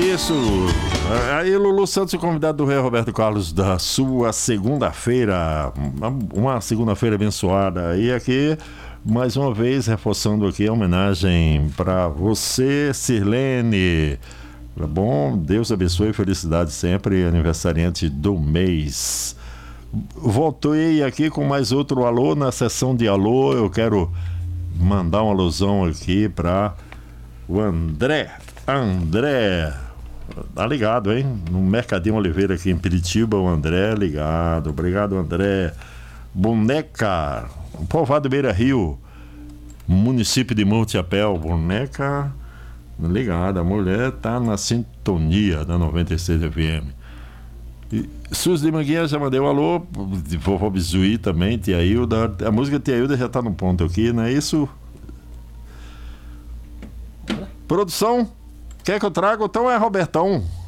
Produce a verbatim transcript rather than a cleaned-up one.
Isso. Aí, Lulu Santos, o convidado do Rei Roberto Carlos da sua segunda-feira. Uma segunda-feira abençoada. E aqui, mais uma vez, reforçando aqui a homenagem para você, Sirlene. Tá bom? Deus abençoe, felicidade sempre, aniversariante do mês. Voltei aqui com mais outro alô na sessão de alô. Eu quero mandar uma alusão aqui para o André. André, tá ligado, hein? No Mercadinho Oliveira aqui em Piritiba, o André ligado. Obrigado, André. Boneca, Povoado Beira Rio, município de Monte-Apel. Boneca, ligada. A mulher tá na sintonia da noventa e seis F M. E Sus de Manguinha já mandei um alô. Vovó Bizuí também, Tia Hilda. A música Tia Hilda já tá no ponto aqui, não é isso? Produção, quer que eu traga? Então é Robertão.